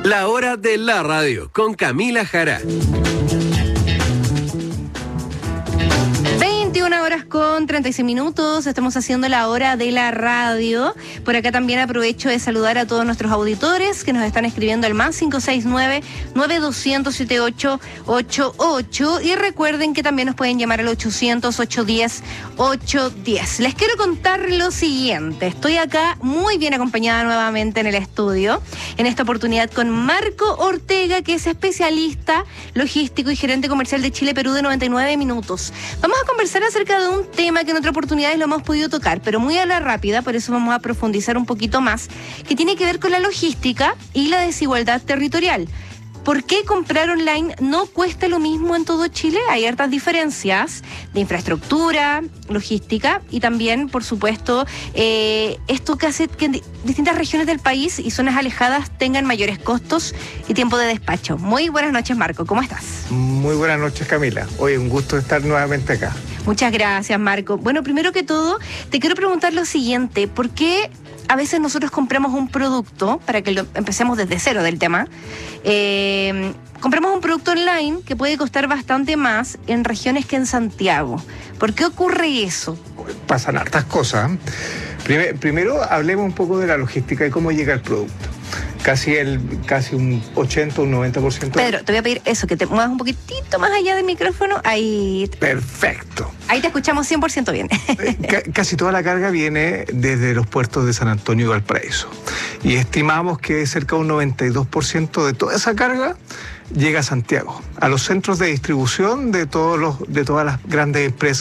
La hora de la radio con Camila Jara. 21:36. Estamos haciendo la hora de la radio. Por acá también aprovecho de saludar a todos nuestros auditores que nos están escribiendo al más 569-9200-7888. Y recuerden que también nos pueden llamar al 800-810-810. Les quiero contar lo siguiente. Estoy acá muy bien acompañada nuevamente en el estudio. En esta oportunidad con Marco Ortega, que es especialista logístico y gerente comercial de Chile Perú de 99 Minutos. Vamos a conversar acerca de un tema que en otras oportunidades lo hemos podido tocar, pero muy a la rápida, por eso vamos a profundizar un poquito más, que tiene que ver con la logística y la desigualdad territorial. ¿Por qué comprar online no cuesta lo mismo en todo Chile? Hay hartas diferencias de infraestructura, logística y también, por supuesto, esto que hace que en distintas regiones del país y zonas alejadas tengan mayores costos y tiempo de despacho. Muy buenas noches, Marco. ¿Cómo estás? Muy buenas noches, Camila. Oye, un gusto estar nuevamente acá. Muchas gracias, Marco. Bueno, primero que todo, te quiero preguntar lo siguiente. ¿Por qué a veces nosotros compramos un producto, para que empecemos desde cero del tema, compramos un producto online que puede costar bastante más en regiones que en Santiago? ¿Por qué ocurre eso? Pasan hartas cosas. Primero hablemos un poco de la logística y cómo llega el producto. Casi un 80 o un 90%. Pedro, te voy a pedir eso, que te muevas un poquitito más allá del micrófono. Ahí. Perfecto. Ahí te escuchamos 100% bien. Casi toda la carga viene desde los puertos de San Antonio y Valparaíso. Y estimamos que cerca de un 92% de toda esa carga llega a Santiago, a los centros de distribución de todas las grandes empresas